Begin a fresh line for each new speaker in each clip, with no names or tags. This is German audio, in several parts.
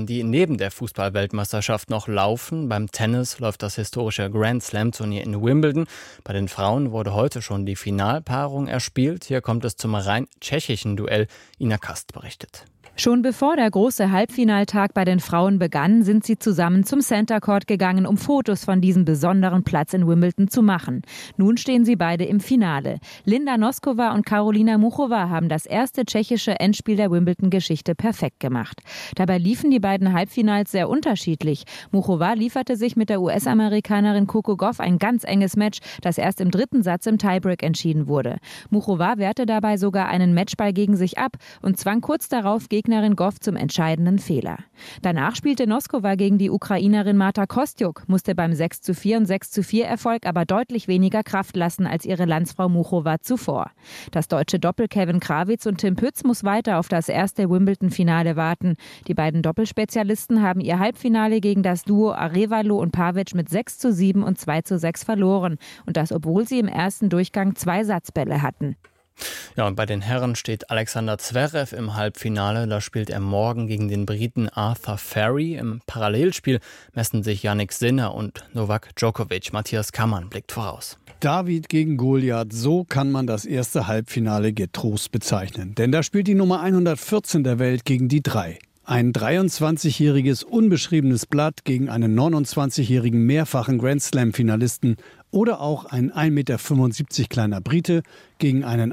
Sportarten, die neben der Fußball-Weltmeisterschaft noch laufen. Beim Tennis läuft das historische Grand Slam-Turnier in Wimbledon. Bei den Frauen wurde heute schon die Finalpaarung erspielt. Hier kommt es zum rein tschechischen Duell. Ina Kast berichtet.
Schon bevor der große Halbfinaltag bei den Frauen begann, sind sie zusammen zum Center Court gegangen, um Fotos von diesem besonderen Platz in Wimbledon zu machen. Nun stehen sie beide im Finale. Linda Noskova und Karolina Muchova haben das erste tschechische Endspiel der Wimbledon-Geschichte perfekt gemacht. Dabei liefen die beiden Halbfinals sehr unterschiedlich. Muchova lieferte sich mit der US-Amerikanerin Coco Gauff ein ganz enges Match, das erst im dritten Satz im Tiebreak entschieden wurde. Muchova wehrte dabei sogar einen Matchball gegen sich ab und zwang kurz darauf Gegnerin Gauff zum entscheidenden Fehler. Danach spielte Noskova gegen die Ukrainerin Marta Kostyuk, musste beim 6:4 und 6:4 Erfolg aber deutlich weniger Kraft lassen als ihre Landsfrau Muchova zuvor. Das deutsche Doppel Kevin Krawitz und Tim Pütz muss weiter auf das erste Wimbledon-Finale warten. Die beiden Doppelspezialisten haben ihr Halbfinale gegen das Duo Arévalo und Pavic mit 6:7 und 2:6 verloren. Und das, obwohl sie im ersten Durchgang 2 Satzbälle hatten.
Ja, und bei den Herren steht Alexander Zverev im Halbfinale. Da spielt er morgen gegen den Briten Arthur Ferry. Im Parallelspiel messen sich Jannik Sinner und Novak Djokovic. Matthias Kammann blickt voraus.
David gegen Goliath, so kann man das erste Halbfinale getrost bezeichnen. Denn da spielt die Nummer 114 der Welt gegen die 3. Ein 23-jähriges unbeschriebenes Blatt gegen einen 29-jährigen mehrfachen Grand-Slam-Finalisten oder auch ein 1,75 Meter kleiner Brite gegen einen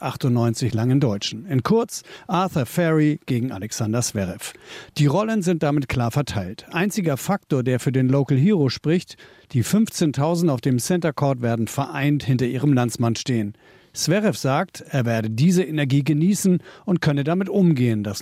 1,98 langen Deutschen. In kurz, Arthur Ferry gegen Alexander Zverev. Die Rollen sind damit klar verteilt. Einziger Faktor, der für den Local Hero spricht, die 15.000 auf dem Center Court werden vereint hinter ihrem Landsmann stehen. Zverev sagt, er werde diese Energie genießen und könne damit umgehen, dass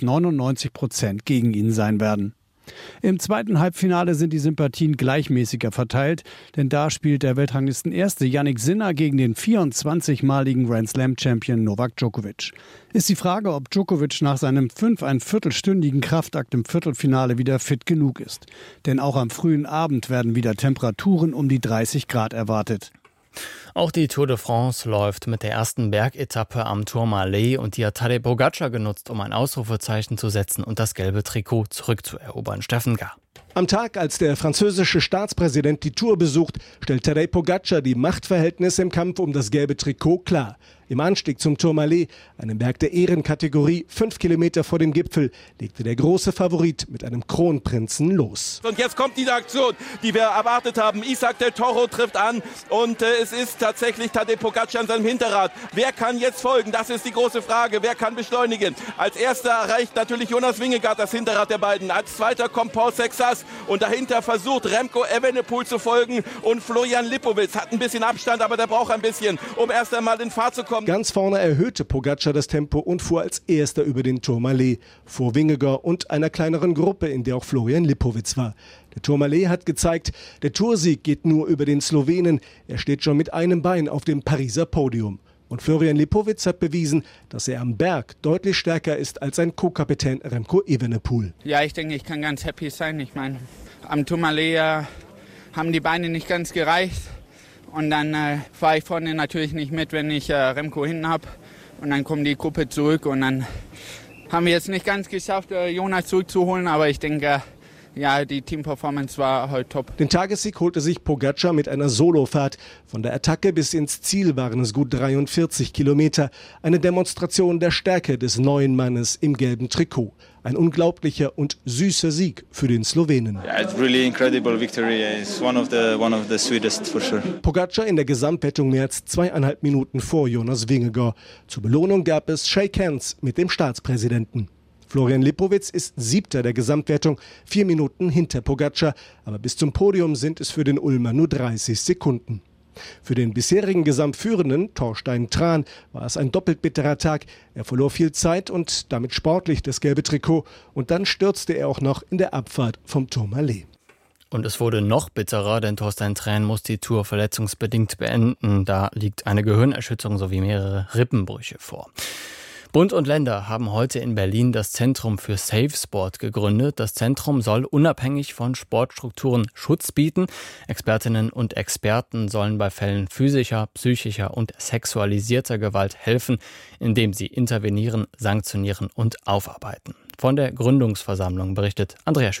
99% gegen ihn sein werden. Im zweiten Halbfinale sind die Sympathien gleichmäßiger verteilt, denn da spielt der Weltranglistenerste Jannik Sinner gegen den 24-maligen Grand Slam-Champion Novak Djokovic. Ist die Frage, ob Djokovic nach seinem 5,25-stündigen Kraftakt im Viertelfinale wieder fit genug ist. Denn auch am frühen Abend werden wieder Temperaturen um die 30 Grad erwartet.
Auch die Tour de France läuft mit der ersten Bergetappe am Tourmalet und die hat Tadej Pogačar genutzt, um ein Ausrufezeichen zu setzen und das gelbe Trikot zurückzuerobern. Steffen Gar.
Am Tag, als der französische Staatspräsident die Tour besucht, stellt Tadej Pogačar die Machtverhältnisse im Kampf um das gelbe Trikot klar. Im Anstieg zum Tourmalet, einem Berg der Ehrenkategorie, 5 Kilometer vor dem Gipfel, legte der große Favorit mit einem Kronprinzen los.
Und jetzt kommt diese Aktion, die wir erwartet haben. Isaac del Toro trifft an und es ist tatsächlich Tadej Pogačar an seinem Hinterrad. Wer kann jetzt folgen? Das ist die große Frage. Wer kann beschleunigen? Als erster erreicht natürlich Jonas Vingegaard das Hinterrad der beiden. Als zweiter kommt Paul Sexas und dahinter versucht Remco Evenepoel zu folgen und Florian Lipowitz hat ein bisschen Abstand, aber der braucht ein bisschen, um erst einmal in Fahrt zu kommen.
Ganz vorne erhöhte Pogačar das Tempo und fuhr als erster über den Tourmalet, vor Vingegaard und einer kleineren Gruppe, in der auch Florian Lipowitz war. Der Tourmalet hat gezeigt, der Toursieg geht nur über den Slowenen. Er steht schon mit einem Bein auf dem Pariser Podium. Und Florian Lipowitz hat bewiesen, dass er am Berg deutlich stärker ist als sein Co-Kapitän Remco Evenepoel.
Ja, ich denke, ich kann ganz happy sein. Ich meine, am Tourmalet haben die Beine nicht ganz gereicht. Und dann fahre ich vorne natürlich nicht mit, wenn ich Remco hinten habe. Und dann kommt die Gruppe zurück. Und dann haben wir jetzt nicht ganz geschafft, Jonas zurückzuholen. Aber ich denke, ja, die Teamperformance war heute top.
Den Tagessieg holte sich Pogačar mit einer Solofahrt. Von der Attacke bis ins Ziel waren es gut 43 Kilometer. Eine Demonstration der Stärke des neuen Mannes im gelben Trikot. Ein unglaublicher und süßer Sieg für den Slowenen.
Yeah, it's really incredible victory. It's one of the sweetest for sure.
Pogačar in der Gesamtwertung mehr als 2,5 Minuten vor Jonas Vingegaard. Zur Belohnung gab es Shake Hands mit dem Staatspräsidenten. Florian Lipowitz ist 7. der Gesamtwertung, 4 Minuten hinter Pogačar. Aber bis zum Podium sind es für den Ulmer nur 30 Sekunden. Für den bisherigen Gesamtführenden, Thorstein Tran, war es ein doppelt bitterer Tag. Er verlor viel Zeit und damit sportlich das gelbe Trikot. Und dann stürzte er auch noch in der Abfahrt vom Tourmalet.
Und es wurde noch bitterer, denn Thorstein Tran muss die Tour verletzungsbedingt beenden. Da liegt eine Gehirnerschütterung sowie mehrere Rippenbrüche vor. Bund und Länder haben heute in Berlin das Zentrum für Safe Sport gegründet. Das Zentrum soll unabhängig von Sportstrukturen Schutz bieten. Expertinnen und Experten sollen bei Fällen physischer, psychischer und sexualisierter Gewalt helfen, indem sie intervenieren, sanktionieren und aufarbeiten. Von der Gründungsversammlung berichtet Andrea Schüler.